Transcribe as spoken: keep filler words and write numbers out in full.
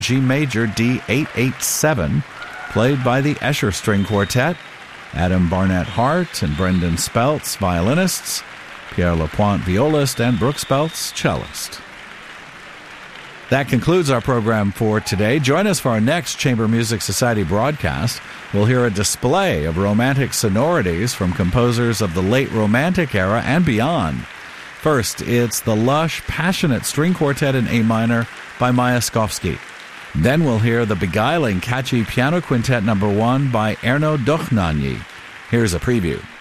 G major D eight eighty-seven, played by the Escher String Quartet, Adam Barnett Hart and Brendan Speltz, violinists, Pierre Lapointe, violist, and Brooke Speltz, cellist. That concludes our program for today. Join us for our next Chamber Music Society broadcast. We'll hear a display of romantic sonorities from composers of the late Romantic era and beyond. First, it's the lush, passionate string quartet in A minor by Mayakovsky. Then we'll hear the beguiling, catchy piano quintet number one by Erno Dochnányi. Here's a preview.